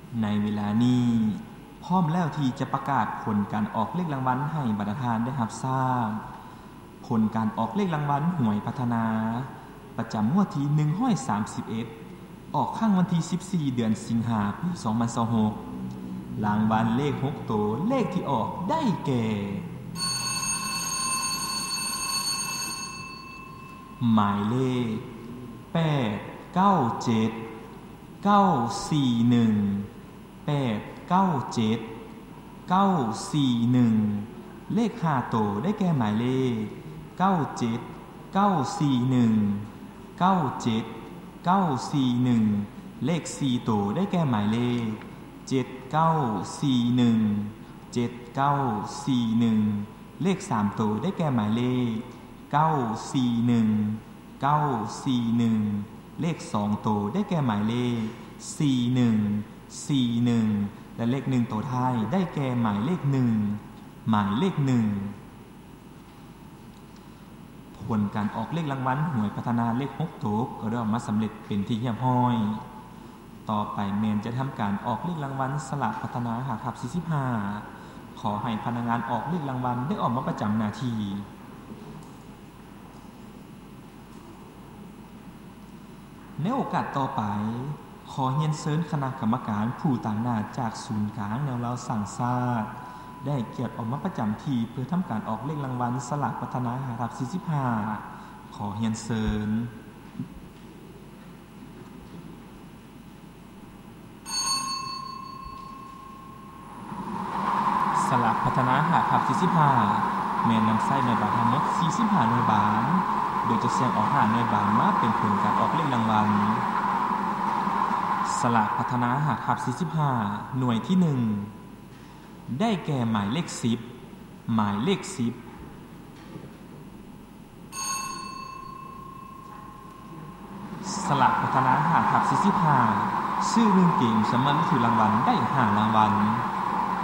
ในเวลานี้พร้อมแล้วที่จะประกาศผลการออกเลขรางวัลให้บรรดาทานได้รับทราบผลการออกเลขรางวัลหวยพัฒนาประจำงวดที่131ออกข้างวันที่14เดือนสิงหาคม2026รางวัลเลข6ตัวเลขที่ออกได้แก่หมายเลข897 941 897 941เลข5ตัวได้แก่หมายเลข97 941 97 941เลข4ตัวได้แก่หมายเลข7941 7941เลข3ตัวได้แก่หมายเลข941 941เลข2ตัวได้แก่หมายเลข41 41และเลข1ตัวท้ายได้แก่หมายเลข1หมายเลข1ผลการออกเลขรางวัลหวยพัฒนาเลข6ตัวก็ได้ออกมาสำเร็จเป็นที่เรียบร้อยต่อไปแมนจะทำการออกเลขรางวัลสลากพัฒนาหาครับ45ขอให้พนักงานออกเลขรางวัลได้ออกมาประจำหน้าที่ในโอกาสต่อไปขอเรียนเชิญคณะกรรมการผู้ต่างหน้าจากศูนย์กลางแนวเราสั่งซาดได้เกียรติออกมาประจำที่เพื่อทำการออกเลขรางวัลสลากพัฒนาหาครับ45ขอเรียนเชิญสลากพัฒนาหาครับ45แม่นนำไส้ในบาททั้งหมด45หน่วยบาทโดยจะเสี่ยงออก5หน่วยบาทมาเป็นผลการออกเลขรางวัลสลากพัฒนาหาครับ45หน่วยที่1ได้แก่หมายเลข10หมายเลข10สลากพัฒนาหาครับ45ชื่อ1เกมสำหรับถือรางวัลได้5รางวัล